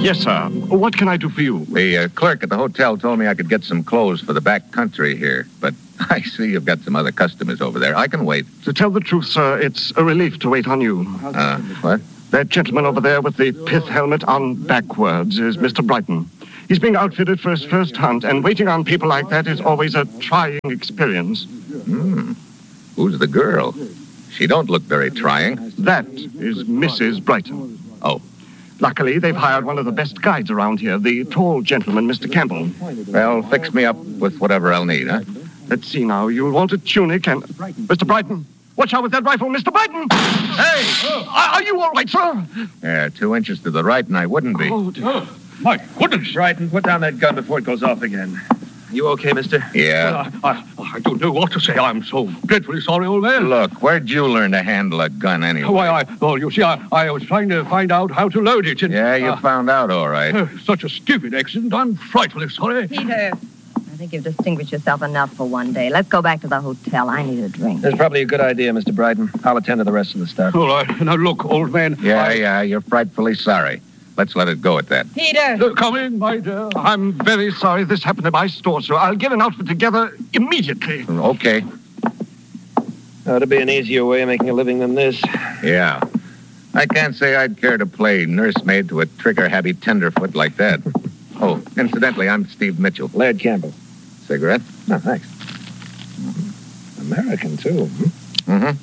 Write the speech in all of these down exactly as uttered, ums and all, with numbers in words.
Yes, sir. What can I do for you? The uh, clerk at the hotel told me I could get some clothes for the back country here, but I see you've got some other customers over there. I can wait. To tell the truth, sir, it's a relief to wait on you. Uh, what? That gentleman over there with the pith helmet on backwards is Mister Brighton. He's being outfitted for his first hunt, and waiting on people like that is always a trying experience. Hmm. Who's the girl? She don't look very trying. That is Missus Brighton. Oh. Luckily, they've hired one of the best guides around here, the tall gentleman, Mister Campbell. Well, fix me up with whatever I'll need, huh? Let's see now. You'll want a tunic and... Mister Brighton, watch out with that rifle, Mister Brighton! Hey! Are, are you all right, sir? Yeah, two inches to the right, and I wouldn't be. Oh, dear. My goodness. Brighton, put down that gun before it goes off again. You okay, mister? Yeah. Well, I, I, I don't know what to say. I'm so dreadfully sorry, old man. Look, where'd you learn to handle a gun anyway? Why, I, well, you see, I, I was trying to find out how to load it. And, Yeah, you uh, found out all right. uh, such a stupid accident. I'm frightfully sorry. Peter, I think you've distinguished yourself enough for one day. Let's go back to the hotel. I need a drink. That's probably a good idea, Mister Brighton. I'll attend to the rest of the stuff. All right. Now, look, old man. Yeah, I, yeah, you're frightfully sorry. Let's let it go at that. Peter! Uh, come in, my dear. I'm very sorry this happened at my store, sir. I'll get an outfit together immediately. Okay. Ought to be an easier way of making a living than this. Yeah. I can't say I'd care to play nursemaid to a trigger-happy tenderfoot like that. Oh, incidentally, I'm Steve Mitchell. Laird Campbell. Cigarette? No, thanks. American, too. Hmm? Mm-hmm.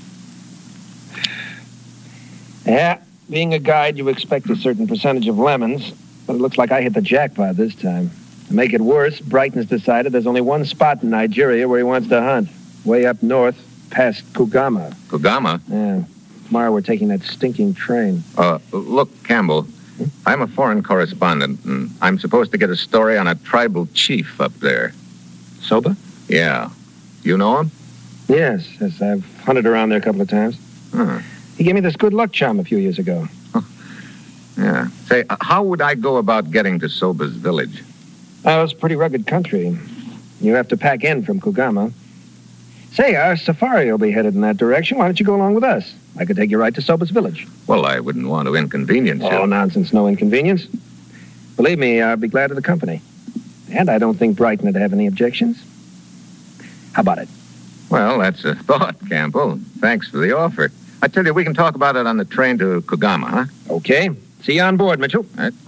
Yeah, being a guide, you expect a certain percentage of lemons, but it looks like I hit the jackpot this time. To make it worse, Brighton's decided there's only one spot in Nigeria where he wants to hunt. Way up north, past Kugama. Kugama? Yeah. Tomorrow we're taking that stinking train. Uh, look, Campbell, I'm a foreign correspondent, and I'm supposed to get a story on a tribal chief up there. Soba? Yeah. You know him? Yes, yes, I've hunted around there a couple of times. Huh. He gave me this good luck charm a few years ago. Yeah. Say, uh, how would I go about getting to Soba's village? Oh, it's pretty rugged country. You have to pack in from Kugama. Say, our safari will be headed in that direction. Why don't you go along with us? I could take you right to Soba's village. Well, I wouldn't want to inconvenience you. Oh, nonsense, no inconvenience. Believe me, I'll be glad of the company. And I don't think Brighton would have any objections. How about it? Well, that's a thought, Campbell. Thanks for the offer. I tell you, we can talk about it on the train to Kugama, huh? Okay. See you on board, Mitchell. All right.